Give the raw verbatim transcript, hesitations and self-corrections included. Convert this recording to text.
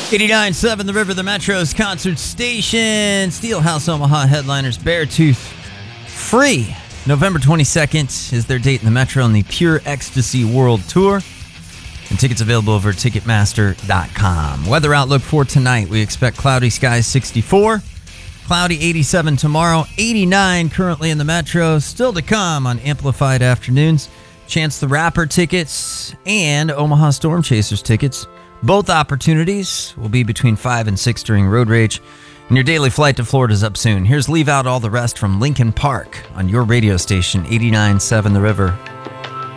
eighty-nine point seven The River, the Metro's concert station. Steelhouse Omaha headliners Beartooth Free. November twenty-second is their date in the Metro on the Pure Ecstasy World Tour. And tickets available over at Ticketmaster dot com. Weather outlook for tonight. We expect cloudy skies sixty-four. Cloudy eighty-seven tomorrow. eighty-nine currently in the Metro. Still to come on Amplified Afternoons. Chance the Rapper tickets and Omaha Storm Chasers tickets. Both opportunities will be between five and six during Road Rage. And your daily flight to Florida is up soon. Here's Leave Out All the Rest from Linkin Park on your radio station, eighty-nine point seven The River.